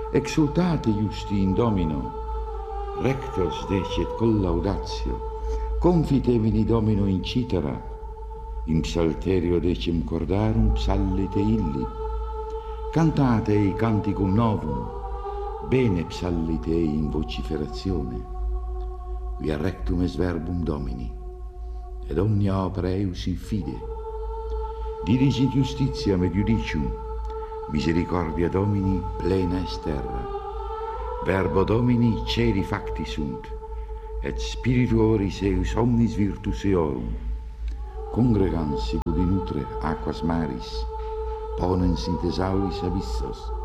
exultate iusti in Domino, rectos decet collaudatio, confitevini Domino in citera, in psalterio decim cordarum psallite illi, cantatei canticum novum, bene psallitei in vociferazione, via rectum es verbum Domini, ed omnia opera eius in fide, dirigit justitiam et judicium, misericordia Domini plena est terra, verbo Domini ceri facti sunt, et spiritu oris eius omnis virtus eorum, congregans sicut in utre aquas maris, ponens in thesauris abyssos,